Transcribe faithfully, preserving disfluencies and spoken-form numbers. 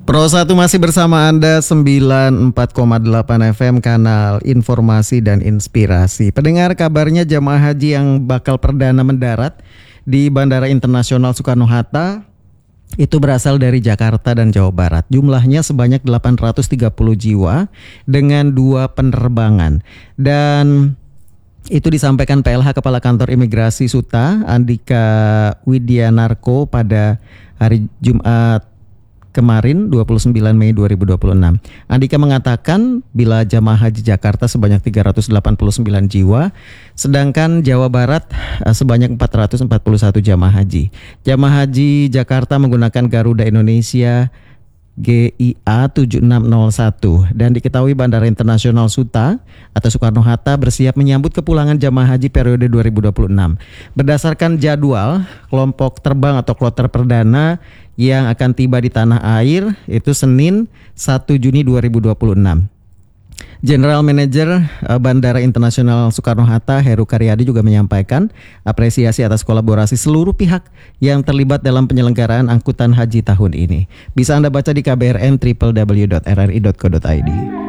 Pro satu masih bersama Anda sembilan puluh empat koma delapan F M kanal informasi dan inspirasi. Pendengar, kabarnya jamaah haji yang bakal perdana mendarat di Bandara Internasional Soekarno-Hatta itu berasal dari Jakarta dan Jawa Barat. Jumlahnya sebanyak delapan ratus tiga puluh jiwa dengan dua penerbangan. Dan itu disampaikan P L H Kepala Kantor Imigrasi Suta Andika Widyanarko pada hari Jumat kemarin dua puluh sembilan Mei dua ribu dua puluh enam. Andika mengatakan bila jamaah haji Jakarta sebanyak tiga ratus delapan puluh sembilan jiwa, sedangkan Jawa Barat sebanyak empat ratus empat puluh satu jamaah haji. Jamaah haji Jakarta menggunakan Garuda Indonesia G I A tujuh enam nol satu dan diketahui Bandara Internasional Suta atau Soekarno-Hatta bersiap menyambut kepulangan jamaah haji periode dua ribu dua puluh enam. Berdasarkan jadwal, kelompok terbang atau kloter perdana yang akan tiba di tanah air itu Senin satu Juni dua ribu dua puluh enam. General Manager Bandara Internasional Soekarno-Hatta Heru Karyadi juga menyampaikan apresiasi atas kolaborasi seluruh pihak yang terlibat dalam penyelenggaraan angkutan haji tahun ini. Bisa Anda baca di K B R N w w w dot r r i dot co dot i d.